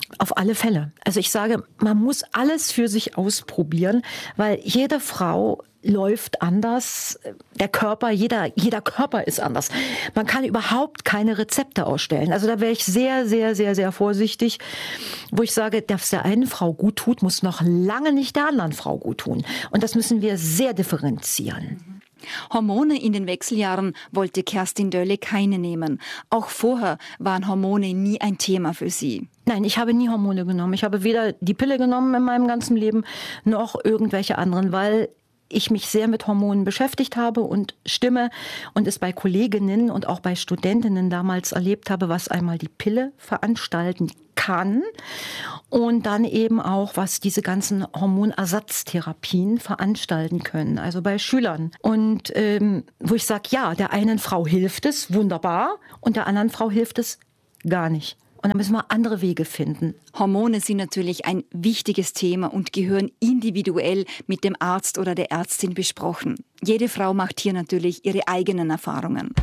Auf alle Fälle. Also ich sage, man muss alles für sich ausprobieren, weil jede Frau läuft anders. Der Körper, jeder, jeder Körper ist anders. Man kann überhaupt keine Rezepte ausstellen. Also da wäre ich sehr, sehr, sehr, sehr vorsichtig, wo ich sage, dass der einen Frau gut tut, muss noch lange nicht der anderen Frau gut tun. Und das müssen wir sehr differenzieren. Hormone in den Wechseljahren wollte Kerstin Dölle keine nehmen. Auch vorher waren Hormone nie ein Thema für sie. Nein, ich habe nie Hormone genommen. Ich habe weder die Pille genommen in meinem ganzen Leben, noch irgendwelche anderen, weil ich mich sehr mit Hormonen beschäftigt habe und Stimme und es bei Kolleginnen und auch bei Studentinnen damals erlebt habe, was einmal die Pille veranstalten kann und dann eben auch, was diese ganzen Hormonersatztherapien veranstalten können, also bei Schülern. Und ähm, wo ich sage, ja, der einen Frau hilft es, wunderbar, und der anderen Frau hilft es gar nicht. Und dann müssen wir andere Wege finden. Hormone sind natürlich ein wichtiges Thema und gehören individuell mit dem Arzt oder der Ärztin besprochen. Jede Frau macht hier natürlich ihre eigenen Erfahrungen.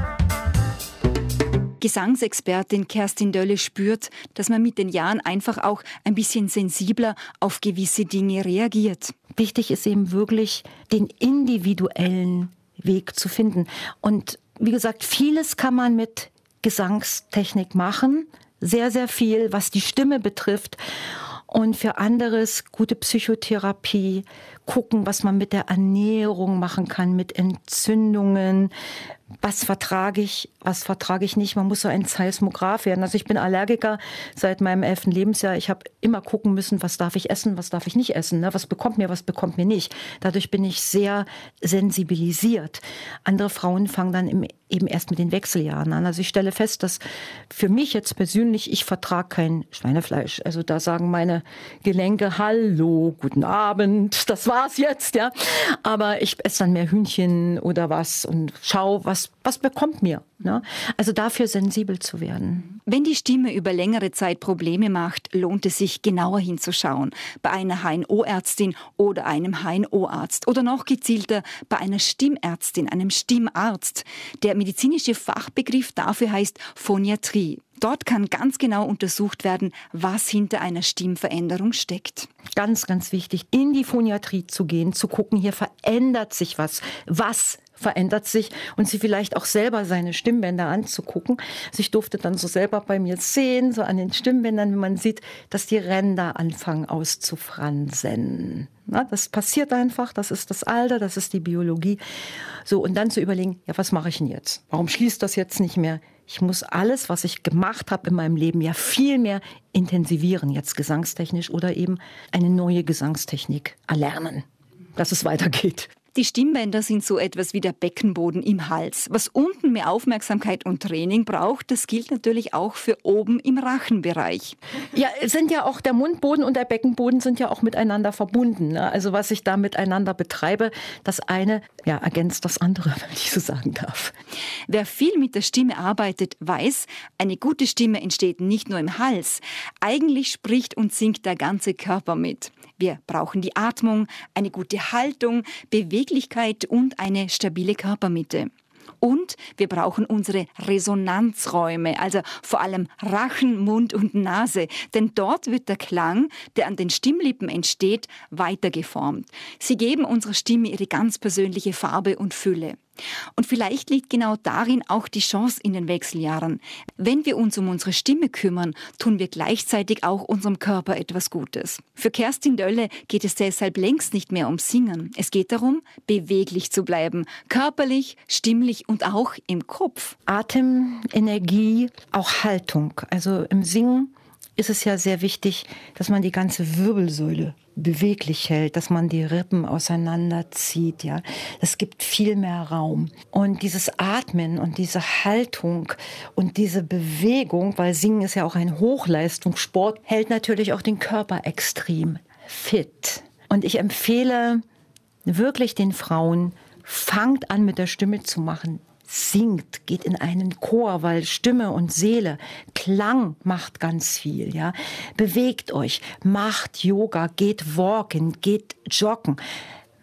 Gesangsexpertin Kerstin Dölle spürt, dass man mit den Jahren einfach auch ein bisschen sensibler auf gewisse Dinge reagiert. Wichtig ist eben wirklich, den individuellen Weg zu finden. Und wie gesagt, vieles kann man mit Gesangstechnik machen. Sehr, sehr viel, was die Stimme betrifft. Und für anderes gute Psychotherapie, gucken, was man mit der Ernährung machen kann, mit Entzündungen. Was vertrage ich, was vertrage ich nicht? Man muss so ein Seismograph werden. Also ich bin Allergiker seit meinem elften Lebensjahr. Ich habe immer gucken müssen, was darf ich essen, was darf ich nicht essen, ne? Was bekommt mir, was bekommt mir nicht. Dadurch bin ich sehr sensibilisiert. Andere Frauen fangen dann im, eben erst mit den Wechseljahren an. Also ich stelle fest, dass für mich jetzt persönlich, ich vertrage kein Schweinefleisch. Also da sagen meine Gelenke, hallo, guten Abend, das war's jetzt, ja. Aber ich esse dann mehr Hühnchen oder was und schau, was Was, was bekommt mir? Ne? Also dafür sensibel zu werden. Wenn die Stimme über längere Zeit Probleme macht, lohnt es sich genauer hinzuschauen. Bei einer H N O-Ärztin oder einem H N O-Arzt. Oder noch gezielter bei einer Stimmärztin, einem Stimmarzt. Der medizinische Fachbegriff dafür heißt Phoniatrie. Dort kann ganz genau untersucht werden, was hinter einer Stimmveränderung steckt. Ganz, ganz wichtig, in die Phoniatrie zu gehen, zu gucken, hier verändert sich was. Was verändert sich? Und sie vielleicht auch selber seine Stimmbänder anzugucken. Also ich durfte dann so selber bei mir sehen, so an den Stimmbändern, wenn man sieht, dass die Ränder anfangen auszufransen. Na, das passiert einfach, das ist das Alter, das ist die Biologie. So, und dann zu überlegen, ja, was mache ich denn jetzt? Warum schließt das jetzt nicht mehr? Ich muss alles, was ich gemacht habe in meinem Leben, ja viel mehr intensivieren, jetzt gesangstechnisch oder eben eine neue Gesangstechnik erlernen, dass es weitergeht. Die Stimmbänder sind so etwas wie der Beckenboden im Hals. Was unten mehr Aufmerksamkeit und Training braucht, das gilt natürlich auch für oben im Rachenbereich. Ja, sind ja auch der Mundboden und der Beckenboden sind ja auch miteinander verbunden. Ne? Also was ich da miteinander betreibe, das eine ja, ergänzt das andere, wenn ich so sagen darf. Wer viel mit der Stimme arbeitet, weiß, eine gute Stimme entsteht nicht nur im Hals. Eigentlich spricht und singt der ganze Körper mit. Wir brauchen die Atmung, eine gute Haltung, Beweglichkeit und eine stabile Körpermitte. Und wir brauchen unsere Resonanzräume, also vor allem Rachen, Mund und Nase. Denn dort wird der Klang, der an den Stimmlippen entsteht, weitergeformt. Sie geben unserer Stimme ihre ganz persönliche Farbe und Fülle. Und vielleicht liegt genau darin auch die Chance in den Wechseljahren. Wenn wir uns um unsere Stimme kümmern, tun wir gleichzeitig auch unserem Körper etwas Gutes. Für Kerstin Dölle geht es deshalb längst nicht mehr ums Singen. Es geht darum, beweglich zu bleiben. Körperlich, stimmlich und auch im Kopf. Atem, Energie, auch Haltung. Also im Singen ist es ja sehr wichtig, dass man die ganze Wirbelsäule beweglich hält, dass man die Rippen auseinanderzieht, ja. Das gibt viel mehr Raum. Und dieses Atmen und diese Haltung und diese Bewegung, weil Singen ist ja auch ein Hochleistungssport, hält natürlich auch den Körper extrem fit. Und ich empfehle wirklich den Frauen, fangt an mit der Stimme zu machen. Singt, geht in einen Chor, weil Stimme und Seele, Klang macht ganz viel, ja. Bewegt euch, macht Yoga, geht walken, geht joggen.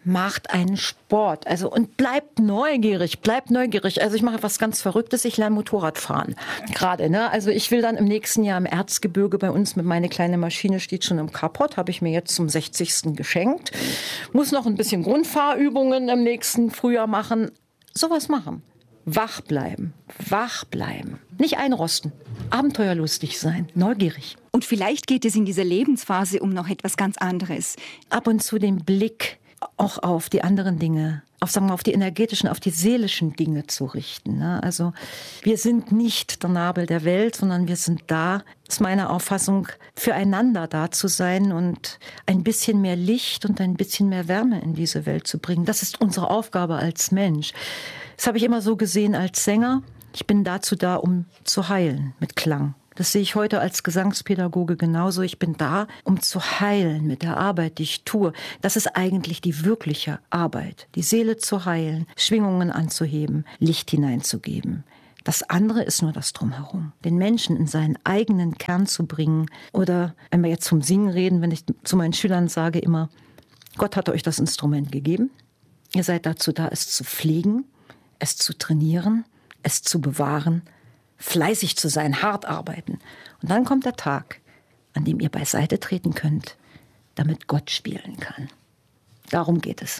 macht einen Sport. Also und bleibt neugierig, bleibt neugierig. Also ich mache was ganz Verrücktes, ich lerne Motorrad fahren. Gerade, ne? Also ich will dann im nächsten Jahr im Erzgebirge bei uns mit meine kleine Maschine steht schon im Carport, habe ich mir jetzt zum sechzigsten geschenkt. Muss noch ein bisschen Grundfahrübungen im nächsten Frühjahr machen. Sowas machen. Wach bleiben, wach bleiben. Nicht einrosten, abenteuerlustig sein, neugierig. Und vielleicht geht es in dieser Lebensphase um noch etwas ganz anderes. Ab und zu den Blick auch auf die anderen Dinge, auf, sagen wir, auf die energetischen, auf die seelischen Dinge zu richten. Ne? Also wir sind nicht der Nabel der Welt, sondern wir sind da, ist meine Auffassung, füreinander da zu sein und ein bisschen mehr Licht und ein bisschen mehr Wärme in diese Welt zu bringen. Das ist unsere Aufgabe als Mensch. Das habe ich immer so gesehen als Sänger. Ich bin dazu da, um zu heilen mit Klang. Das sehe ich heute als Gesangspädagoge genauso. Ich bin da, um zu heilen mit der Arbeit, die ich tue. Das ist eigentlich die wirkliche Arbeit. Die Seele zu heilen, Schwingungen anzuheben, Licht hineinzugeben. Das andere ist nur das Drumherum. Den Menschen in seinen eigenen Kern zu bringen. Oder wenn wir jetzt vom Singen reden, wenn ich zu meinen Schülern sage immer, Gott hat euch das Instrument gegeben. Ihr seid dazu da, es zu pflegen, es zu trainieren, es zu bewahren, fleißig zu sein, hart arbeiten. Und dann kommt der Tag, an dem ihr beiseite treten könnt, damit Gott spielen kann. Darum geht es.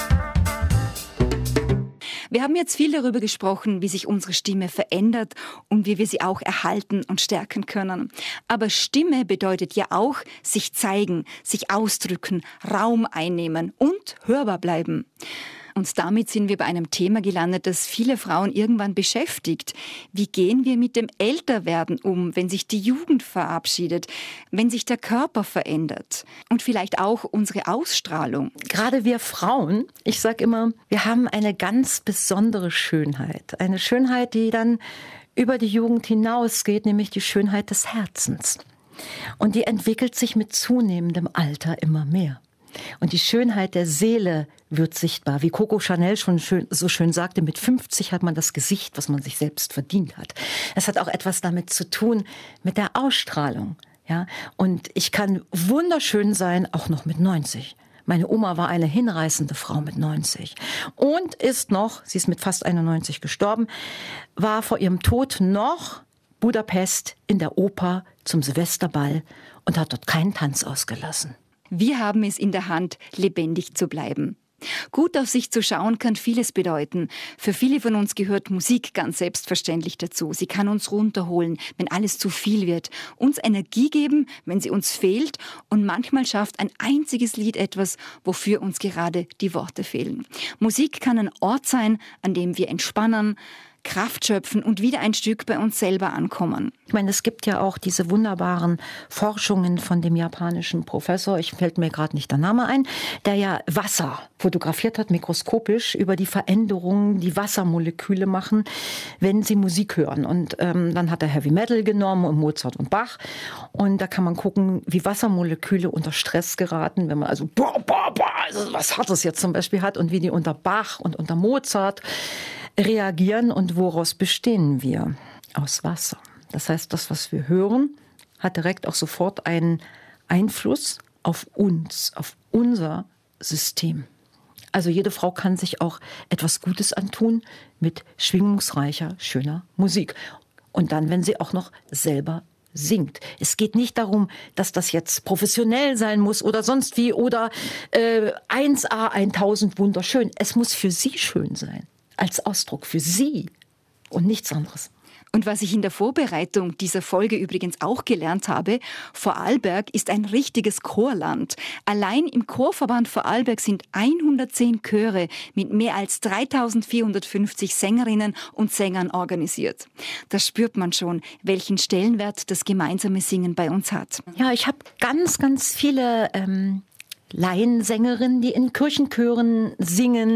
Wir haben jetzt viel darüber gesprochen, wie sich unsere Stimme verändert und wie wir sie auch erhalten und stärken können. Aber Stimme bedeutet ja auch, sich zeigen, sich ausdrücken, Raum einnehmen und hörbar bleiben. Und damit sind wir bei einem Thema gelandet, das viele Frauen irgendwann beschäftigt. Wie gehen wir mit dem Älterwerden um, wenn sich die Jugend verabschiedet, wenn sich der Körper verändert und vielleicht auch unsere Ausstrahlung? Gerade wir Frauen, ich sage immer, wir haben eine ganz besondere Schönheit. Eine Schönheit, die dann über die Jugend hinausgeht, nämlich die Schönheit des Herzens. Und die entwickelt sich mit zunehmendem Alter immer mehr. Und die Schönheit der Seele wird sichtbar. Wie Coco Chanel schon schön, so schön sagte, mit fünfzig hat man das Gesicht, was man sich selbst verdient hat. Es hat auch etwas damit zu tun, mit der Ausstrahlung. Ja? Und ich kann wunderschön sein, auch noch mit neunzig. Meine Oma war eine hinreißende Frau mit neunzig und ist noch, sie ist mit fast einundneunzig gestorben, war vor ihrem Tod noch Budapest in der Oper zum Silvesterball und hat dort keinen Tanz ausgelassen. Wir haben es in der Hand, lebendig zu bleiben. Gut auf sich zu schauen kann vieles bedeuten. Für viele von uns gehört Musik ganz selbstverständlich dazu. Sie kann uns runterholen, wenn alles zu viel wird, uns Energie geben, wenn sie uns fehlt, und manchmal schafft ein einziges Lied etwas, wofür uns gerade die Worte fehlen. Musik kann ein Ort sein, an dem wir entspannen, Kraft schöpfen und wieder ein Stück bei uns selber ankommen. Ich meine, es gibt ja auch diese wunderbaren Forschungen von dem japanischen Professor, ich fällt mir gerade nicht der Name ein, der ja Wasser fotografiert hat, mikroskopisch, über die Veränderungen, die Wassermoleküle machen, wenn sie Musik hören. Und ähm, dann hat er Heavy Metal genommen und Mozart und Bach. Und da kann man gucken, wie Wassermoleküle unter Stress geraten, wenn man also boah, boah, boah, also was Hartes jetzt zum Beispiel hat, und wie die unter Bach und unter Mozart reagieren. Und woraus bestehen wir? Aus Wasser. Das heißt, das, was wir hören, hat direkt auch sofort einen Einfluss auf uns, auf unser System. Also jede Frau kann sich auch etwas Gutes antun mit schwingungsreicher, schöner Musik. Und dann, wenn sie auch noch selber singt. Es geht nicht darum, dass das jetzt professionell sein muss oder sonst wie oder äh, eins A tausend wunderschön. Es muss für sie schön sein. Als Ausdruck für sie und nichts anderes. Und was ich in der Vorbereitung dieser Folge übrigens auch gelernt habe, Vorarlberg ist ein richtiges Chorland. Allein im Chorverband Vorarlberg sind hundertzehn Chöre mit mehr als dreitausendvierhundertfünfzig Sängerinnen und Sängern organisiert. Da spürt man schon, welchen Stellenwert das gemeinsame Singen bei uns hat. Ja, ich habe ganz, ganz viele Ähm Laiensängerinnen, die in Kirchenchören singen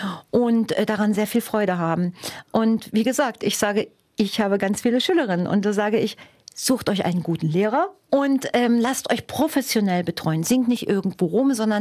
und äh, daran sehr viel Freude haben. Und wie gesagt, ich sage, ich habe ganz viele Schülerinnen und da sage ich, sucht euch einen guten Lehrer und ähm, lasst euch professionell betreuen. Singt nicht irgendwo rum, sondern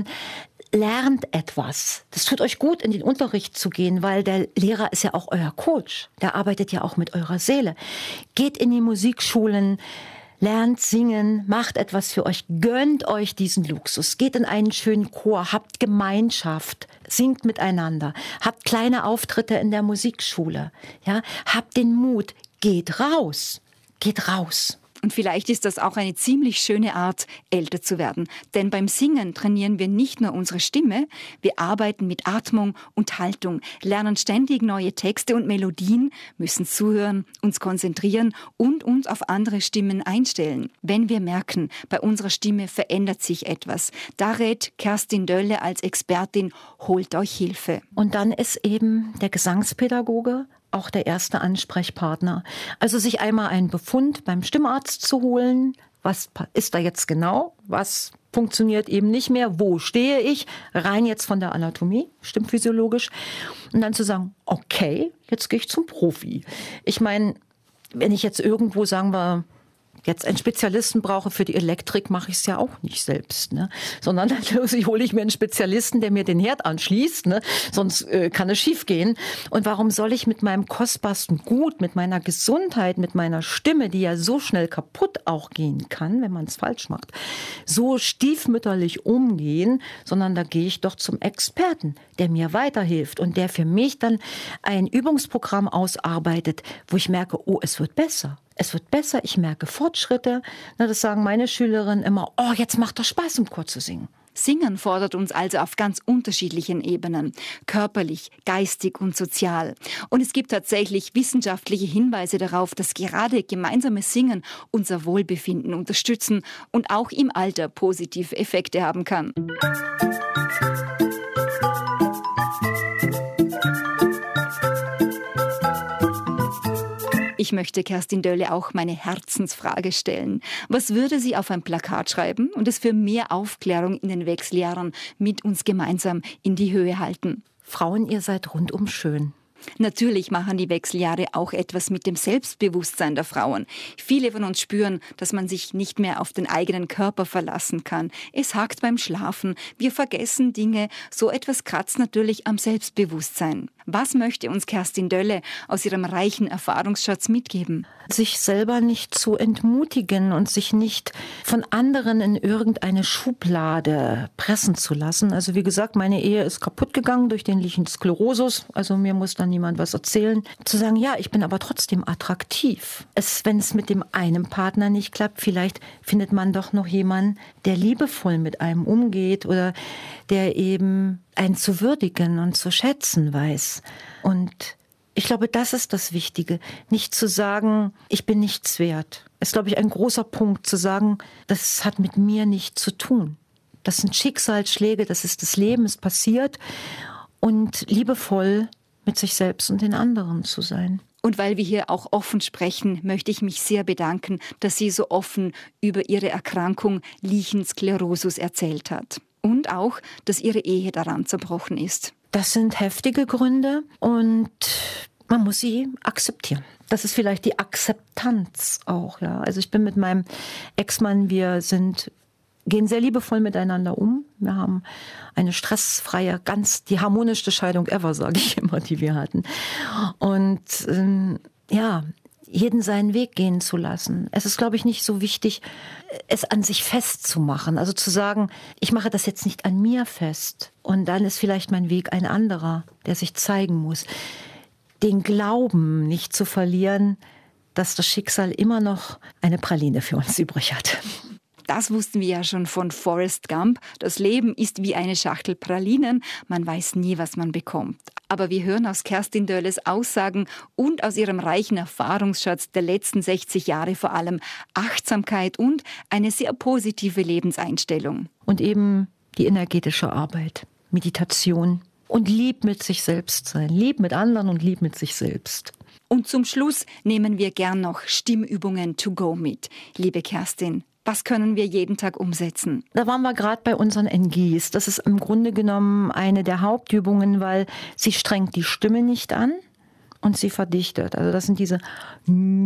lernt etwas. Das tut euch gut, in den Unterricht zu gehen, weil der Lehrer ist ja auch euer Coach. Der arbeitet ja auch mit eurer Seele. Geht in die Musikschulen, lernt singen, macht etwas für euch, gönnt euch diesen Luxus, geht in einen schönen Chor, habt Gemeinschaft, singt miteinander, habt kleine Auftritte in der Musikschule, ja, habt den Mut, geht raus, geht raus. Und vielleicht ist das auch eine ziemlich schöne Art, älter zu werden. Denn beim Singen trainieren wir nicht nur unsere Stimme, wir arbeiten mit Atmung und Haltung, lernen ständig neue Texte und Melodien, müssen zuhören, uns konzentrieren und uns auf andere Stimmen einstellen. Wenn wir merken, bei unserer Stimme verändert sich etwas, da rät Kerstin Dölle als Expertin, holt euch Hilfe. Und dann ist eben der Gesangspädagoge auch der erste Ansprechpartner. Also sich einmal einen Befund beim Stimmarzt zu holen. Was ist da jetzt genau? Was funktioniert eben nicht mehr? Wo stehe ich? Rein jetzt von der Anatomie, stimmphysiologisch. Und dann zu sagen, okay, jetzt gehe ich zum Profi. Ich meine, wenn ich jetzt irgendwo, sagen wir, jetzt einen Spezialisten brauche für die Elektrik, mache ich es ja auch nicht selbst, ne? Sondern dann hole ich mir einen Spezialisten, der mir den Herd anschließt, ne? Sonst äh, kann es schief gehen. Und warum soll ich mit meinem kostbarsten Gut, mit meiner Gesundheit, mit meiner Stimme, die ja so schnell kaputt auch gehen kann, wenn man es falsch macht, so stiefmütterlich umgehen, sondern da gehe ich doch zum Experten, der mir weiterhilft und der für mich dann ein Übungsprogramm ausarbeitet, wo ich merke, oh, es wird besser. Es wird besser, ich merke Fortschritte. Das sagen meine Schülerinnen immer, oh, jetzt macht das Spaß, im Chor zu singen. Singen fordert uns also auf ganz unterschiedlichen Ebenen, körperlich, geistig und sozial. Und es gibt tatsächlich wissenschaftliche Hinweise darauf, dass gerade gemeinsames Singen unser Wohlbefinden unterstützen und auch im Alter positive Effekte haben kann. Ich möchte Kerstin Dölle auch meine Herzensfrage stellen. Was würde sie auf ein Plakat schreiben und es für mehr Aufklärung in den Wechseljahren mit uns gemeinsam in die Höhe halten? Frauen, ihr seid rundum schön. Natürlich machen die Wechseljahre auch etwas mit dem Selbstbewusstsein der Frauen. Viele von uns spüren, dass man sich nicht mehr auf den eigenen Körper verlassen kann. Es hakt beim Schlafen, wir vergessen Dinge. So etwas kratzt natürlich am Selbstbewusstsein. Was möchte uns Kerstin Dölle aus ihrem reichen Erfahrungsschatz mitgeben? Sich selber nicht zu entmutigen und sich nicht von anderen in irgendeine Schublade pressen zu lassen. Also wie gesagt, meine Ehe ist kaputt gegangen durch den Lichen Sklerosus. Also mir muss dann niemand was erzählen. Zu sagen, ja, ich bin aber trotzdem attraktiv. Es, wenn es mit dem einen Partner nicht klappt, vielleicht findet man doch noch jemanden, der liebevoll mit einem umgeht oder der eben einen zu würdigen und zu schätzen weiß. Und ich glaube, das ist das Wichtige. Nicht zu sagen, ich bin nichts wert. Ist, glaube ich, ein großer Punkt, zu sagen, das hat mit mir nichts zu tun. Das sind Schicksalsschläge, das ist das Leben, es passiert. Und liebevoll mit sich selbst und den anderen zu sein. Und weil wir hier auch offen sprechen, möchte ich mich sehr bedanken, dass sie so offen über ihre Erkrankung Lichen Sklerosus erzählt hat. Und auch, dass ihre Ehe daran zerbrochen ist. Das sind heftige Gründe und man muss sie akzeptieren. Das ist vielleicht die Akzeptanz auch, ja. Also ich bin mit meinem Ex-Mann, wir sind, gehen sehr liebevoll miteinander um. Wir haben eine stressfreie, ganz die harmonischste Scheidung ever, sage ich immer, die wir hatten. Und ähm, ja, jeden seinen Weg gehen zu lassen. Es ist, glaube ich, nicht so wichtig, es an sich festzumachen. Also zu sagen, ich mache das jetzt nicht an mir fest. Und dann ist vielleicht mein Weg ein anderer, der sich zeigen muss. Den Glauben nicht zu verlieren, dass das Schicksal immer noch eine Praline für uns übrig hat. Das wussten wir ja schon von Forrest Gump. Das Leben ist wie eine Schachtel Pralinen. Man weiß nie, was man bekommt. Aber wir hören aus Kerstin Dölles Aussagen und aus ihrem reichen Erfahrungsschatz der letzten sechzig Jahre vor allem Achtsamkeit und eine sehr positive Lebenseinstellung. Und eben die energetische Arbeit, Meditation und lieb mit sich selbst sein. Lieb mit anderen und lieb mit sich selbst. Und zum Schluss nehmen wir gern noch Stimmübungen to go mit. Liebe Kerstin, was können wir jeden Tag umsetzen? Da waren wir gerade bei unseren N Gs. Das ist im Grunde genommen eine der Hauptübungen, weil sie strengt die Stimme nicht an und sie verdichtet. Also das sind diese